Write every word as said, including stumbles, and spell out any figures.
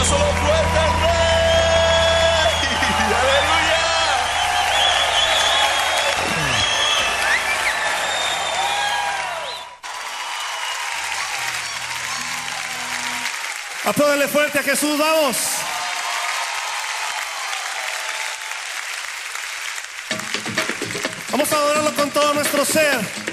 Aplauso fuerte al Rey. Aleluya. Apláudele fuerte a Jesús, vamos. Vamos a adorarlo con todo nuestro ser.